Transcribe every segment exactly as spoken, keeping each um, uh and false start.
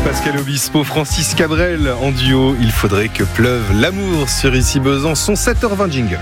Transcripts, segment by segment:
Pascal Obispo, Francis Cabrel en duo. Il faudrait que pleuve l'amour sur Ici Besançon, sept heures vingt jingle.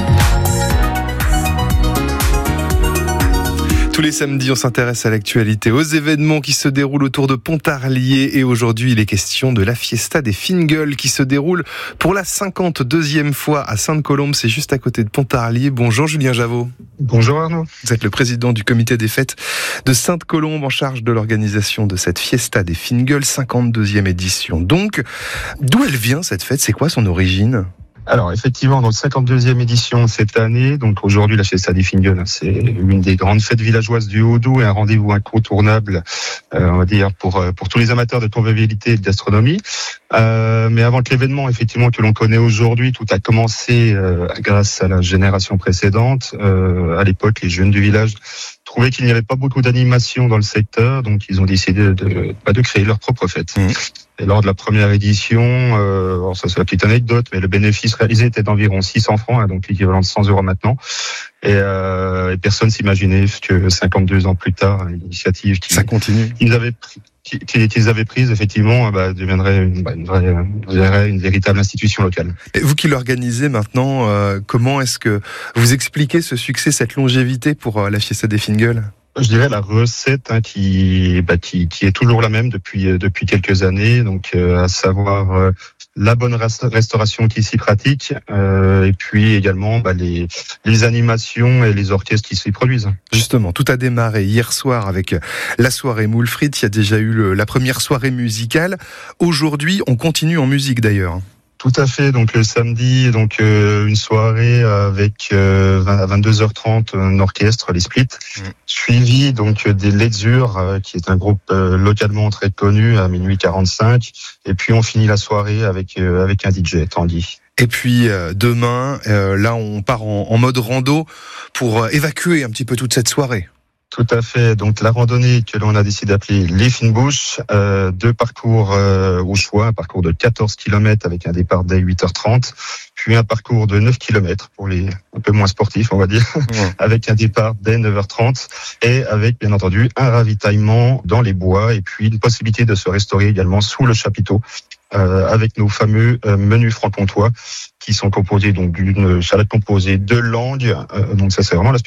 Tous les samedis, on s'intéresse à l'actualité, aux événements qui se déroulent autour de Pontarlier. Et aujourd'hui, il est question de la Fiesta des Fines Gueules qui se déroule pour la cinquante-deuxième fois à Sainte-Colombe. C'est juste à côté de Pontarlier. Bonjour Julien Javot. Bonjour Arnaud. Vous êtes le président du comité des fêtes de Sainte-Colombe en charge de l'organisation de cette Fiesta des Fines Gueules, cinquante-deuxième édition. Donc, d'où elle vient cette fête ? C'est quoi son origine ? Alors effectivement, dans la cinquante-deuxième édition cette année, donc aujourd'hui la Fiesta des Fines Gueules, c'est une des grandes fêtes villageoises du Haut-Doubs et un rendez-vous incontournable, euh, on va dire pour pour tous les amateurs de convivialité et de gastronomie. Euh, mais avant que l'événement effectivement que l'on connaît aujourd'hui, tout a commencé euh, grâce à la génération précédente. Euh, à l'époque, les jeunes du village trouvaient qu'il n'y avait pas beaucoup d'animation dans le secteur, donc ils ont décidé de de, de créer leur propre fête. Mmh. Et lors de la première édition, euh, alors ça c'est la petite anecdote, mais le bénéfice réalisé était d'environ six cents francs, hein, donc l'équivalent de cent euros maintenant. Et, euh, et personne s'imaginait que cinquante-deux ans plus tard, l'initiative qui, ça continue. qu'ils avaient pris, qu'ils, qu'ils avaient prise, effectivement, bah, deviendrait une, bah, une, vraie, une, une véritable institution locale. Et vous qui l'organisez maintenant, euh, comment est-ce que vous expliquez ce succès, cette longévité pour euh, la Fiesta des Fines Gueules ? Je dirais la recette hein, qui, bah, qui qui est toujours la même depuis depuis quelques années, donc euh, à savoir euh, la bonne resta- restauration qui s'y pratique, euh, et puis également bah, les les animations et les orchestres qui s'y produisent. Justement, tout a démarré hier soir avec la soirée Moule Frites. Il y a déjà eu le, la première soirée musicale. Aujourd'hui, on continue en musique d'ailleurs. Tout à fait. Donc le samedi, donc euh, une soirée avec euh, à vingt-deux heures trente un orchestre, les Splits, mmh. suivi donc des Ledure, euh, qui est un groupe euh, localement très connu à minuit quarante-cinq. Et puis on finit la soirée avec euh, avec un D J, Tanguy. Et puis euh, demain, euh, là on part en, en mode rando pour euh, évacuer un petit peu toute cette soirée. Tout à fait. Donc la randonnée que l'on a décidé d'appeler les Fines Bouches, euh, deux parcours euh, au choix, un parcours de quatorze kilomètres avec un départ dès huit heures trente, puis un parcours de neuf kilomètres pour les un peu moins sportifs, on va dire, ouais. avec un départ dès neuf heures trente et avec bien entendu un ravitaillement dans les bois et puis une possibilité de se restaurer également sous le chapiteau euh, avec nos fameux euh, menus franc-comtois qui sont composés donc d'une salade composée de langue. Euh, donc ça c'est vraiment la